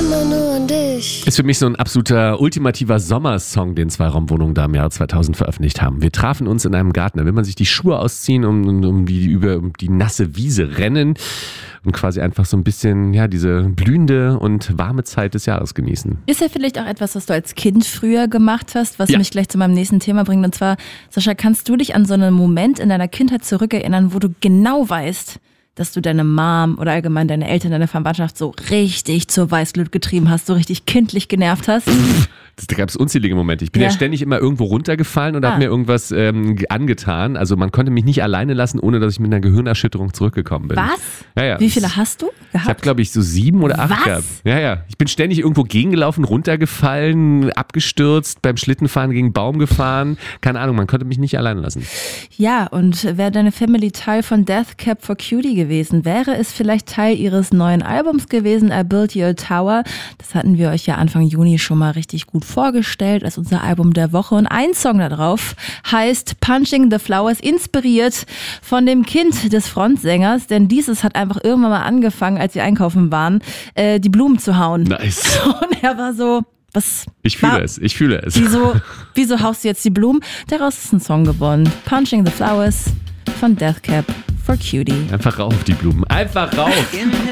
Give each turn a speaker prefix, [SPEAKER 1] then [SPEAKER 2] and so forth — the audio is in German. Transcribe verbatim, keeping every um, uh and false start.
[SPEAKER 1] immer nur an dich.
[SPEAKER 2] Ist für mich so ein absoluter ultimativer Sommersong, den Zweiraumwohnungen da im Jahr zweitausend veröffentlicht haben. Wir trafen uns in einem Garten, da will man sich die Schuhe ausziehen und um, um, die, über um die nasse Wiese rennen und quasi einfach so ein bisschen ja diese blühende und warme Zeit des Jahres genießen.
[SPEAKER 3] Ist ja vielleicht auch etwas, was du als Kind früher gemacht hast, was
[SPEAKER 2] Ja.
[SPEAKER 3] mich gleich zu meinem nächsten Thema bringt. Und zwar, Sascha, kannst du dich an so einen Moment in deiner Kindheit zurückerinnern, wo du genau weißt, dass du deine Mom oder allgemein deine Eltern, deine Verwandtschaft so richtig zur Weißglut getrieben hast, so richtig kindlich genervt hast?
[SPEAKER 2] Da gab es unzählige Momente. Ich bin ja,
[SPEAKER 3] Ja.
[SPEAKER 2] ständig immer irgendwo runtergefallen und
[SPEAKER 3] Ah.
[SPEAKER 2] habe mir irgendwas ähm, angetan. Also man konnte mich nicht alleine lassen, ohne dass ich mit einer Gehirnerschütterung zurückgekommen bin.
[SPEAKER 3] Was?
[SPEAKER 2] Ja, ja.
[SPEAKER 3] Wie viele hast du gehabt?
[SPEAKER 2] Ich habe, glaube ich, so sieben oder acht
[SPEAKER 3] Was?
[SPEAKER 2] gehabt. Ja, ja. Ich bin ständig irgendwo gegengelaufen, runtergefallen, abgestürzt, beim Schlittenfahren gegen einen Baum gefahren. Keine Ahnung, man konnte mich nicht alleine lassen.
[SPEAKER 3] Ja, und wäre deine Family Teil von Death Cab for Cutie gewesen, wäre es vielleicht Teil ihres neuen Albums gewesen, I Built You a Tower. Das hatten wir euch ja Anfang Juni schon mal richtig gut vorgestellt als unser Album der Woche. Und ein Song da drauf heißt Punching the Flowers, inspiriert von dem Kind des Frontsängers, denn dieses hat einfach irgendwann mal angefangen, als wir einkaufen waren, äh, die Blumen zu hauen.
[SPEAKER 2] Nice.
[SPEAKER 3] Und er war so, was?
[SPEAKER 2] Ich fühle
[SPEAKER 3] war,
[SPEAKER 2] es, ich fühle es.
[SPEAKER 3] Wieso, wieso haust du jetzt die Blumen? Daraus ist ein Song geworden. Punching the Flowers von Death Cab for Cutie.
[SPEAKER 2] Einfach rauf, die Blumen. Einfach rauf.